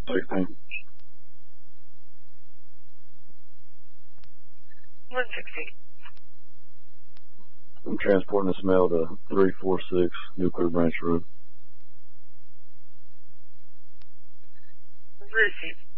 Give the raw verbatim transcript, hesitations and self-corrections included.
sixteen. one sixty. I'm transporting this mail to three four six Nuclear Branch Road. Received.